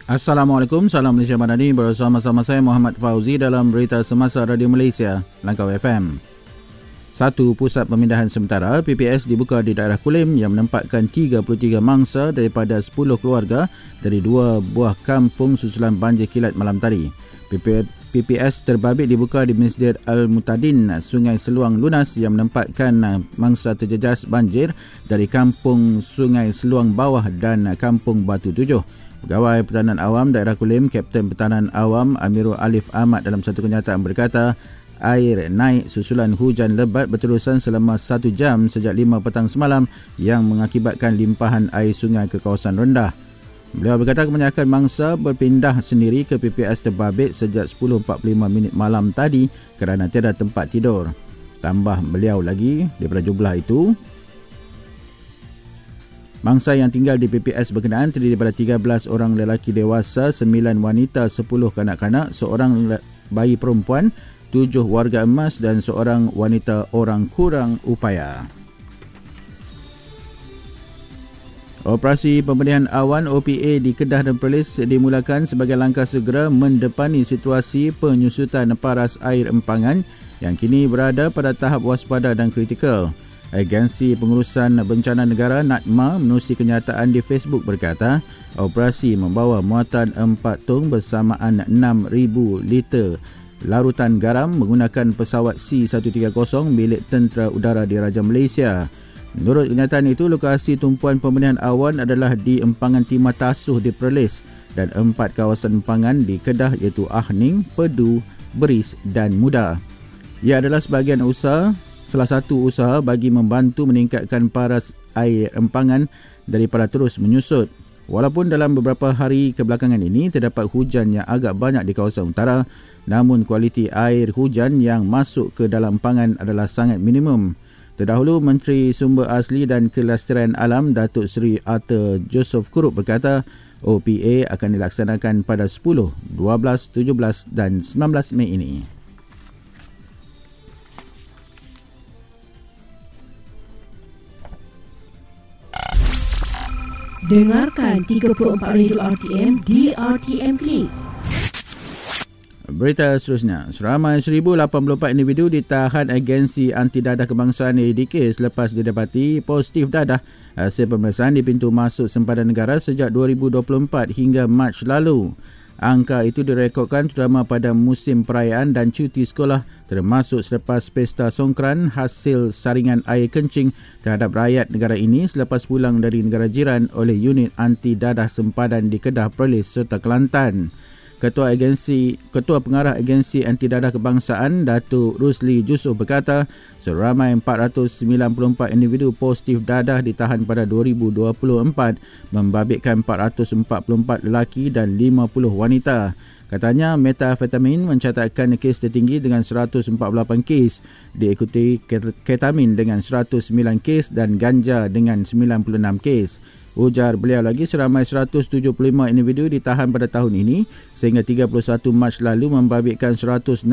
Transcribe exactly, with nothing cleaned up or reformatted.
Assalamualaikum, salam Malaysia Madani, bersama-sama saya Muhammad Fauzi dalam berita semasa Radio Malaysia, Langkawi F M. Satu pusat pemindahan sementara P P S dibuka di daerah Kulim yang menempatkan tiga puluh tiga mangsa daripada sepuluh keluarga dari dua buah kampung susulan banjir kilat malam tadi. P P S terbabit dibuka di Masjid Al-Mutadin, Sungai Seluang Lunas yang menempatkan mangsa terjejas banjir dari kampung Sungai Seluang Bawah dan kampung Batu Tujuh. Pegawai Pertahanan Awam Daerah Kulim, Kapten Pertahanan Awam Amirul Alif Ahmad dalam satu kenyataan berkata, air naik susulan hujan lebat berterusan selama satu jam sejak lima petang semalam yang mengakibatkan limpahan air sungai ke kawasan rendah. Beliau berkata kebanyakan mangsa berpindah sendiri ke P P S terbabit sejak sepuluh empat puluh lima minit malam tadi kerana tiada tempat tidur. Tambah beliau lagi, daripada jumlah itu, mangsa yang tinggal di P P S berkenaan terdiri daripada tiga belas orang lelaki dewasa, sembilan wanita, sepuluh kanak-kanak, seorang bayi perempuan, tujuh warga emas dan seorang wanita orang kurang upaya. Operasi pembenihan awan O P A di Kedah dan Perlis dimulakan sebagai langkah segera mendepani situasi penyusutan paras air empangan yang kini berada pada tahap waspada dan kritikal. Agensi Pengurusan Bencana Negara NADMA menerusi kenyataan di Facebook berkata, operasi membawa muatan empat tong bersamaan enam ribu liter larutan garam menggunakan pesawat C seratus tiga puluh milik Tentera Udara Diraja Malaysia. Menurut kenyataan itu, lokasi tumpuan pembenihan awan adalah di empangan Timah Tasuh di Perlis dan empat kawasan empangan di Kedah iaitu Ahning, Pedu, Beris dan Muda. Ia adalah sebahagian usaha Salah satu usaha bagi membantu meningkatkan paras air empangan daripada terus menyusut. Walaupun dalam beberapa hari kebelakangan ini terdapat hujan yang agak banyak di kawasan utara, namun kualiti air hujan yang masuk ke dalam empangan adalah sangat minimum. Terdahulu, Menteri Sumber Asli dan Kelestarian Alam Datuk Seri Arthur Joseph Kurup berkata, O P A akan dilaksanakan pada sepuluh, dua belas, tujuh belas dan sembilan belas Mei ini. Dengarkan tiga puluh empat Radio R T M di R T M Klik. Berita seterusnya, seramai seribu lapan puluh empat individu ditahan Agensi Anti Dadah Kebangsaan A D K selepas didapati positif dadah hasil pemeriksaan di pintu masuk sempadan negara sejak dua ribu dua puluh empat hingga Mac lalu. Angka itu direkodkan terutama pada musim perayaan dan cuti sekolah, termasuk selepas pesta Songkran hasil saringan air kencing terhadap rakyat negara ini selepas pulang dari negara jiran oleh unit anti dadah sempadan di Kedah, Perlis serta Kelantan. Ketua agensi Ketua Pengarah Agensi Anti Dadah Kebangsaan Datuk Rusli Jusuf berkata, seramai empat ratus sembilan puluh empat individu positif dadah ditahan pada dua ribu dua puluh empat, membabitkan empat ratus empat puluh empat lelaki dan lima puluh wanita. Katanya, metafetamin mencatatkan kes tertinggi dengan seratus empat puluh lapan kes, diikuti ketamin dengan seratus sembilan kes dan ganja dengan sembilan puluh enam kes. Ujar beliau lagi, seramai seratus tujuh puluh lima individu ditahan pada tahun ini sehingga tiga puluh satu Mac lalu membabitkan seratus